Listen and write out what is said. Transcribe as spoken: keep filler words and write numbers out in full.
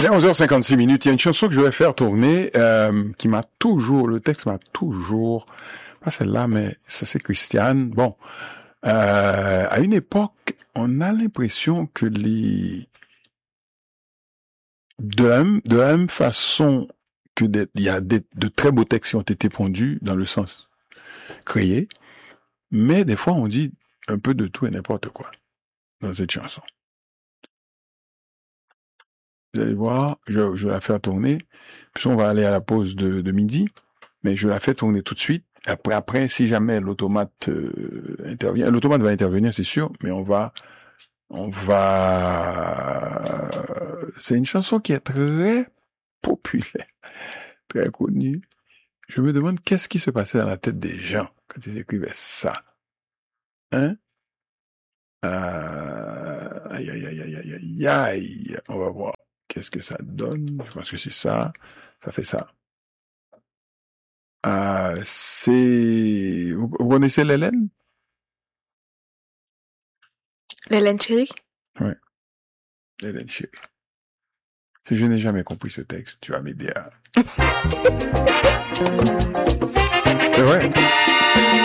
Il est onze heures cinquante-six minutes. Il y a une chanson que je vais faire tourner, euh, qui m'a toujours, le texte m'a toujours, pas celle-là, mais ça c'est Christiane. Bon, euh, à une époque, on a l'impression que les, de la même, de la même façon que des, il y a des, de très beaux textes qui ont été pondus dans le sens créé, mais des fois on dit un peu de tout et n'importe quoi dans cette chanson. Vous allez voir, je, je vais la faire tourner, puis on va aller à la pause de, de midi, mais je la fais tourner tout de suite. Après, après, si jamais l'automate euh, intervient, l'automate va intervenir, c'est sûr, mais on va, on va, c'est une chanson qui est très populaire, très connue. Je me demande qu'est-ce qui se passait dans la tête des gens quand ils écrivaient ça, hein? Euh, aïe, aïe, aïe, aïe, aïe, aïe, aïe, on va voir. Qu'est-ce que ça donne? Je pense que c'est ça. Ça fait ça. Euh, c'est... Vous, vous connaissez l'Hélène? L'Hélène Chéri? Oui, l'Hélène Chéri. Si je n'ai jamais compris ce texte, tu vas m'aider à... C'est vrai.